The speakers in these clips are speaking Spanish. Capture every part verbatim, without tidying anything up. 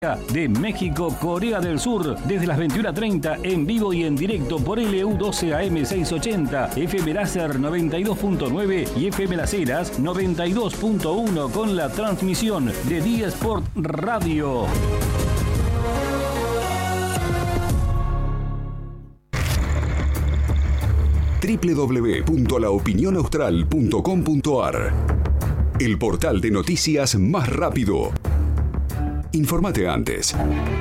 de México, Corea del Sur, desde las veintiuna treinta en vivo y en directo por L U doce A M seiscientos ochenta, F M Láser noventa y dos punto nueve y F M Las Heras noventa y dos punto uno con la transmisión de Día Sport Radio. doble u doble u doble u punto la opinión austral punto com punto a r, el portal de noticias más rápido. Informate antes.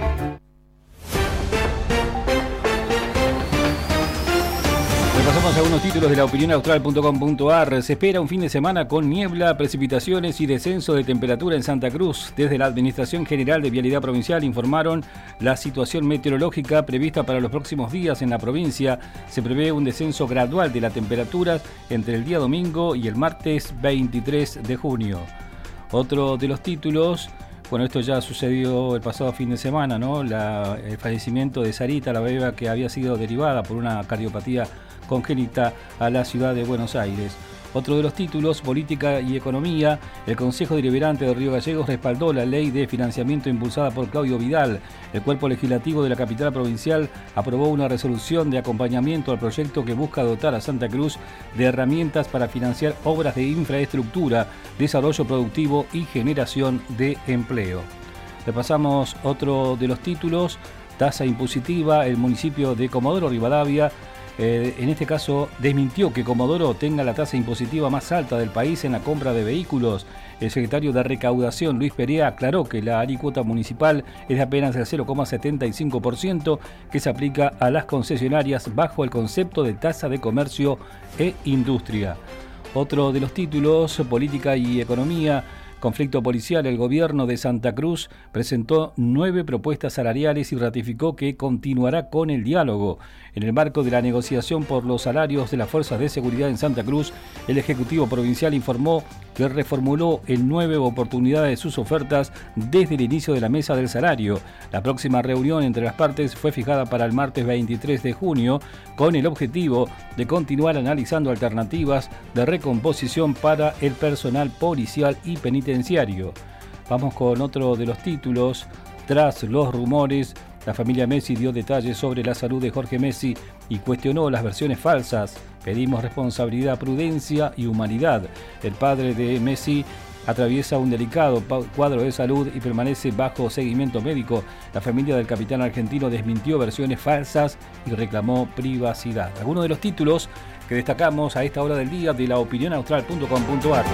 Repasamos algunos títulos de la opinión austral punto com punto a r. Se espera un fin de semana con niebla, precipitaciones y descenso de temperatura en Santa Cruz. Desde la Administración General de Vialidad Provincial informaron la situación meteorológica prevista para los próximos días en la provincia. Se prevé un descenso gradual de la temperatura entre el día domingo y el martes veintitrés de junio. Otro de los títulos... Bueno, esto ya sucedió el pasado fin de semana, ¿no? La, el fallecimiento de Sarita, la beba que había sido derivada por una cardiopatía congénita a la ciudad de Buenos Aires. Otro de los títulos, Política y Economía. El Consejo Deliberante de Río Gallegos respaldó la ley de financiamiento impulsada por Claudio Vidal. El Cuerpo Legislativo de la capital provincial aprobó una resolución de acompañamiento al proyecto que busca dotar a Santa Cruz de herramientas para financiar obras de infraestructura, desarrollo productivo y generación de empleo. Repasamos otro de los títulos, tasa impositiva. El municipio de Comodoro Rivadavia Eh, en este caso, desmintió que Comodoro tenga la tasa impositiva más alta del país en la compra de vehículos. El secretario de Recaudación, Luis Perea, aclaró que la alícuota municipal es de apenas el cero coma setenta y cinco por ciento que se aplica a las concesionarias bajo el concepto de tasa de comercio e industria. Otro de los títulos, Política y Economía. Conflicto policial. El gobierno de Santa Cruz presentó nueve propuestas salariales y ratificó que continuará con el diálogo. En el marco de la negociación por los salarios de las fuerzas de seguridad en Santa Cruz, el Ejecutivo Provincial informó que reformuló en nueve oportunidades sus ofertas desde el inicio de la mesa del salario. La próxima reunión entre las partes fue fijada para el martes veintitrés de junio, con el objetivo de continuar analizando alternativas de recomposición para el personal policial y penitenciario. Vamos con otro de los títulos. Tras los rumores, la familia Messi dio detalles sobre la salud de Jorge Messi y cuestionó las versiones falsas. Pedimos responsabilidad, prudencia y humanidad. El padre de Messi atraviesa un delicado cuadro de salud y permanece bajo seguimiento médico. La familia del capitán argentino desmintió versiones falsas y reclamó privacidad. Algunos de los títulos que destacamos a esta hora del día de la opinión austral punto com punto a r.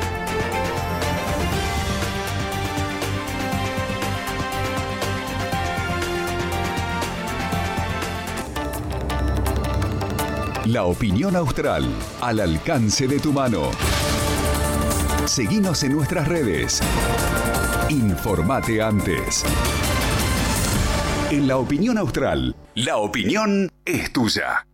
La opinión austral, al alcance de tu mano. Seguinos en nuestras redes. Informate antes. En La Opinión Austral, la opinión es tuya.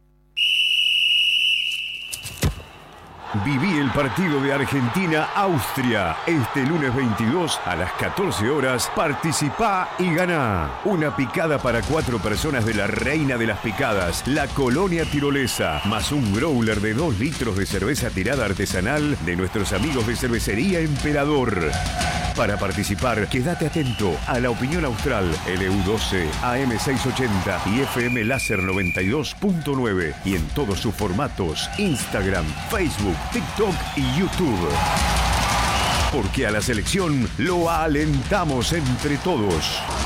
Viví el partido de Argentina-Austria. Este lunes veintidós a las catorce horas. Participá y ganá. Una picada para cuatro personas de la reina de las picadas, la Colonia Tirolesa, más un growler de dos litros de cerveza tirada artesanal de nuestros amigos de Cervecería Emperador. Para participar, quédate atento a La Opinión Austral, L U doce A M seiscientos ochenta y F M Láser noventa y dos punto nueve y en todos sus formatos, Instagram, Facebook, TikTok y YouTube. Porque a la selección lo alentamos entre todos.